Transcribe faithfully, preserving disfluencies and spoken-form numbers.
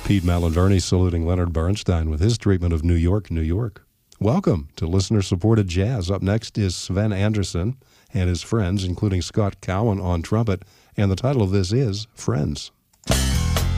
Pete Malinverni saluting Leonard Bernstein with his treatment of New York, New York. Welcome to listener-supported jazz. Up next is Sven Anderson and his friends, including Scott Cowan on trumpet, and the title of this is Friends.